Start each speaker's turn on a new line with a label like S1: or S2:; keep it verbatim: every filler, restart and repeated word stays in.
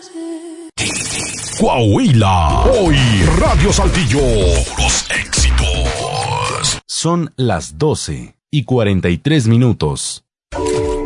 S1: Coahuila. Hoy Radio Saltillo. Puros éxitos.
S2: Son las doce y cuarenta y tres minutos.